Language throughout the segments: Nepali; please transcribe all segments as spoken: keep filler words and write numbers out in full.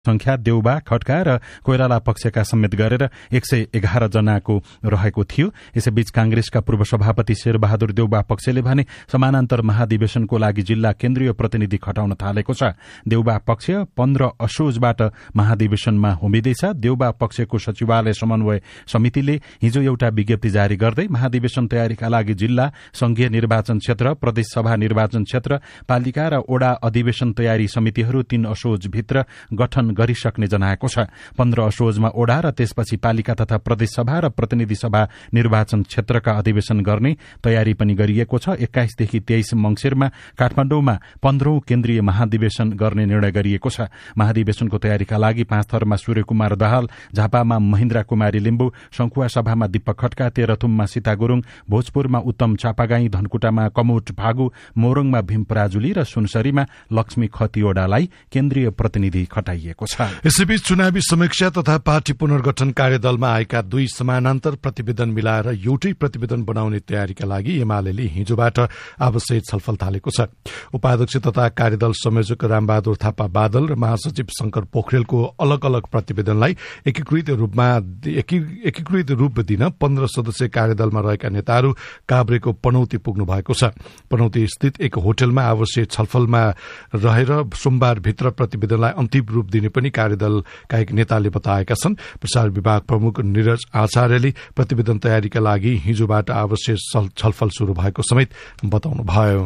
संख्या देउबा, खड्का र कोइराला पक्षका समेत गरेर एक सय एघार जनाको रहेको थियो। यसैबीच कांग्रेसका पूर्व सभापति शेरबहादुर देउबा पक्षले भने समानान्तर महाधिवेशनको लागि जिल्ला केन्द्रीय प्रतिनिधि खटाउन थालेको छ। देउबा पक्ष पन्ध्र असोजबाट महाधिवेशनमा होमिँदैछ। देउबा पक्षको सचिवालय समन्वय समितिले हिजो एउटा विज्ञप्ति जारी गर्दै महाधिवेशन तयारीका लागि जिल्ला, संघीय निर्वाचन क्षेत्र, प्रदेश सभा निर्वाचन क्षेत्र, पालिका र ओडा अधिवेशन तयारी समितिहरू तीन असोजभित्र गठन गरिसक्ने जनाएको छ। पन्ध्र असोजमा ओडा र त्यसपछि पालिका तथा प्रदेश सभा र प्रतिनिधि सभा निर्वाचन क्षेत्रका अधिवेशन गर्ने तयारी पनि गरिएको छ। एक्काइसदेखि तेइस मंगिरमा काठमाडौँमा पन्ध्रौं केन्द्रीय महाधिवेशन गर्ने निर्णय गरिएको छ। महाधिवेशनको तयारीका लागि पाँच थरमा सूर्यकुमार दाहाल, झापामा महेन्द्र कुमारी लिम्बू, शंखुवा सभामा दीपक खड्का, तेह्रथुममा सीता गुरूङ, भोजपुरमा उत्तम चापागाई, धनकुटामा कमोट भागु, मोरङमा भीम पराजुली र सुनसरीमा लक्ष्मी खतिवड़ालाई केन्द्रीय प्रतिनिधि खटाइएको। यसैबीच चुनावी समीक्षा तथा पार्टी पुनर्गठन कार्यदलमा आएका दुई समानान्तर प्रतिवेदन मिलाएर एउटै प्रतिवेदन बनाउने तयारीका लागि एमाले हिजोबाट आवश्यक छलफल थालेको छ। उपाध्यक्ष तथा कार्यदल संयोजक रामबहादुर थापा बादल र महासचिव शंकर पोखरेलको अलग अलग प्रतिवेदनलाई एकीकृत रूपमा एकीकृत रूप दिन पन्ध्र सदस्यीय कार्यदलमा रहेका नेताहरू काभ्रेको पनौती पुग्नु भएको छ। पनौती स्थित एक होटलमा आवश्यक छलफलमा रहेर सोमबारभित्र प्रतिवेदनलाई अन्तिम रूप दिने पनि कार्यदलका एक नेताले बताएका छन्। प्रसार विभाग प्रमुख निरज आचार्यले प्रतिवेदन तयारीका लागि हिजोबाट आवश्यक छलफल शुरू भएको समेत बताउनुभयो।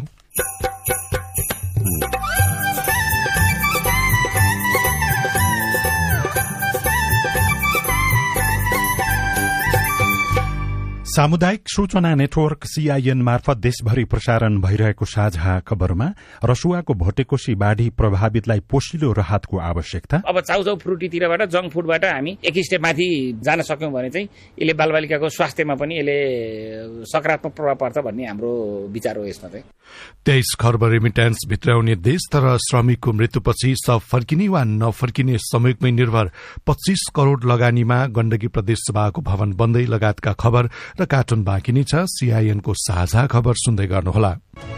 सामुदायिक सूचना नेटवर्क सीआईएन मार्फत देशभरि प्रसारण भइरहेको साझा खबरमा रसुवाको भोटेकोशी बाढ़ी प्रभावितलाई पोषिलो राहतको आवश्यकता। अब चाउचाउ फ्रुटीतिरबाट जंक फुडबाट हामी एक स्टेप माथि जान सक्यौं भने चाहिँ यसले बालबालिकाको स्वास्थ्यमा पनि यसले सकारात्मक प्रभाव पर्छ भन्ने हाम्रो विचार हो। यसमा चाहिँ तेइस खर्ब रेमिट्यान्स भित्राउने देश तर श्रमिकको मृत्युपछि सब फर्किने वा नफर्किने समयमै निर्भर पच्चीस करोड़ लगानीमा गण्डकी प्रदेश सभाको भवन बन्दै लगायतका खबर र कार्टुन बाँकी नै छ। सीआईएनको साझा खबर सुन्दै गर्नुहोला।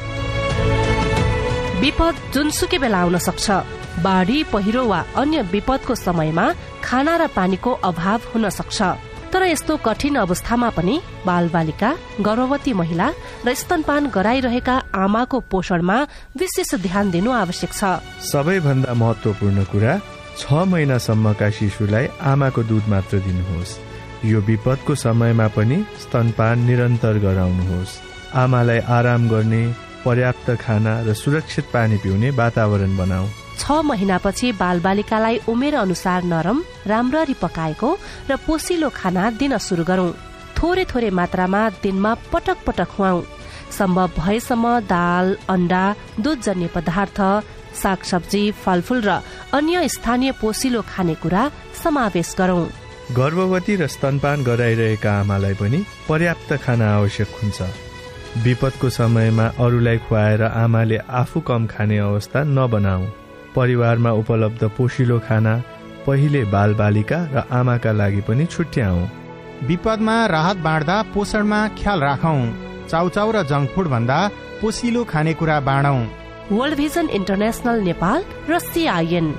विपद जुनसुकै बेला आउन सक्छ। बाढ़ी, पहिरो वा अन्य विपदको समयमा खाना र पानीको अभाव हुन सक्छ। तर यस्तो कठिन अवस्थामा पनि बालबालिका, गर्भवती महिला र स्तनपान गराइरहेका आमाको पोषणमा विशेष ध्यान दिनु आवश्यक छ। सबैभन्दा महत्वपूर्ण कुरा, छ महिनासम्मका शिशुलाई आमाको दूध मात्र दिनुहोस्। यो विपदको समयमा पनि स्तनपान निरन्तर गराउनुहोस्। आमालाई आराम गर्ने, पर्याप्त खाना र सुरक्षित पानी पिउने वातावरण बनाऊ। छ महिनापछि बालबालिकालाई उमेर अनुसार नरम, राम्ररी पकाएको र पोसिलो खाना दिन शुरू गरौं। थोरै थोरै मात्रामा दिनमा पटक पटक खुवाऊ। सम्भव भएसम्म दाल, अण्डा, दूधजन्य पदार्थ, सागसब्जी, फलफूल र अन्य स्थानीय पोसिलो खानेकुरा समावेश गरौं। गर्भवती र स्तनपान गराइरहेका आमालाई पनि पर्याप्त खाना आवश्यक हुन्छ। विपदको समयमा अरूलाई खुवाएर आमाले आफू कम खाने अवस्था नबनाऊ। परिवारमा उपलब्ध पोषिलो खाना पहिले बालबालिका र आमाका लागि पनि छुट्याऊ। विपदमा राहत बाँड्दा पोषणमा ख्याल राखौं। चाउचाउ र जंक फुड भन्दा पोषिलो खानेकुरा बाँडौं। वर्ल्ड भिजन इन्टरनेशनल नेपाल र सीआईएन।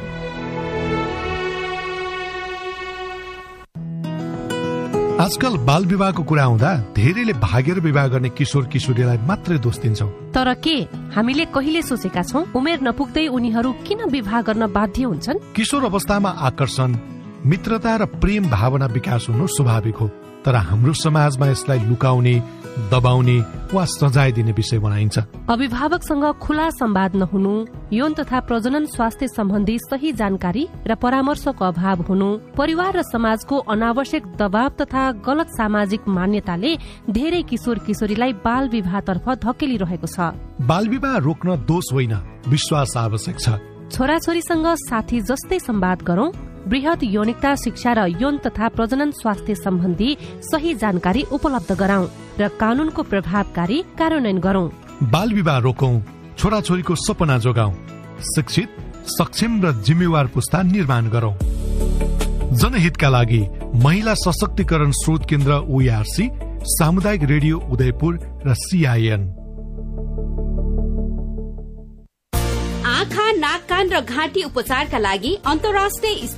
आजकल बाल विवाहको कुरा आउँदा धेरैले भागेर विवाह गर्ने किशोर किशोरीलाई मात्रै दोष दिन्छौं। तर के हामीले कहिले सोचेका छौं उमेर नपुग्दै उनीहरू किन विवाह गर्न बाध्य हुन्छन्? किशोर अवस्थामा आकर्षण, मित्रता र प्रेम भावना विकास हुनु स्वाभाविक हो। तर हाम्रो समाजमा यसलाई लुकाउने, दबाउने वा सजाय दिने विषय बनाइन्छ। अभिभावकसँग खुला संवाद नहुनु, यौन तथा प्रजनन स्वास्थ्य सम्बन्धी सही जानकारी र परामर्शको अभाव हुनु, परिवार र समाजको अनावश्यक दबाव तथा गलत सामाजिक मान्यताले धेरै किशोर किशोरीलाई बाल विवाहतर्फ धकेलिरहेको छ। बाल विवाह रोक्न दोष होइन, विश्वास आवश्यक छ। छोराछोरीसँग साथी जस्तै संवाद गरौं। बृहत यौनिकता शिक्षा र यौन तथा प्रजनन स्वास्थ्य सम्बन्धी सही जानकारी उपलब्ध गराउँ र कानूनको प्रभावकारी कार्यान्वयन गरौं। बाल विवाह रोकौं, छोराछोरीको सपना जोगाउँ, शिक्षित, सक्षम र जिम्मेवार पुस्ता निर्माण गरौं। जनहितका लागि महिला सशक्तिकरण स्रोत केन्द्र ओईआरसी, सामुदायिक रेडियो उदयपुर र सीआईएन। आँखा, नाकका थकान र घाँटी उपचारका लागि अन्तर्राष्ट्रिय